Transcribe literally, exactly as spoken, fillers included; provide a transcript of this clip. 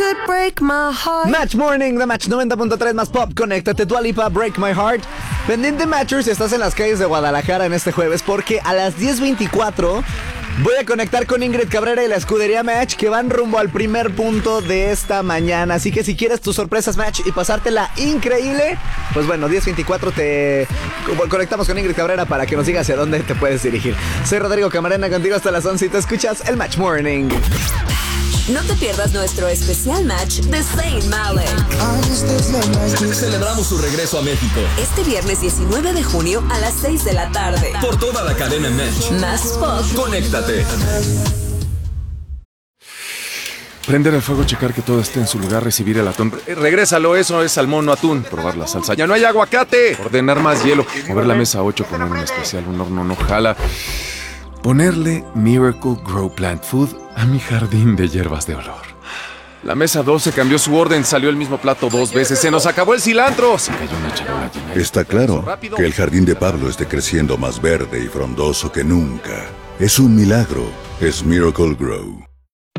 break my heart. Match Morning, The Match noventa punto tres más pop. Conéctate, Dua Lipa, Break My Heart. Pendiente Matchers, si estás en las calles de Guadalajara en este jueves, porque a las diez veinticuatro voy a conectar con Ingrid Cabrera y la escudería Match, que van rumbo al primer punto de esta mañana. Así que si quieres tus sorpresas Match y pasártela increíble, pues bueno, diez veinticuatro te conectamos con Ingrid Cabrera para que nos diga hacia dónde te puedes dirigir. Soy Rodrigo Camarena, contigo hasta las once y te escuchas el Match Morning. No te pierdas nuestro especial match de Zayn Malik. Celebramos su regreso a México. Este viernes diecinueve de junio a las seis de la tarde. Por toda la cadena Match. Más pop. Conéctate. Prender el fuego, checar que todo esté en su lugar, recibir el atún. Eh, Regrésalo, eso es salmón, no atún. Probar la salsa. ¡Ya no hay aguacate! Ordenar más hielo. Mover la mesa a ocho, poner un especial, un horno no jala. Ponerle Miracle Grow Plant Food a mi jardín de hierbas de olor. La mesa doce cambió su orden, salió el mismo plato dos veces. ¡Se nos acabó el cilantro! Se cayó una charola llena de- Está claro que el jardín de Pablo esté creciendo más verde y frondoso que nunca. Es un milagro. Es Miracle Grow.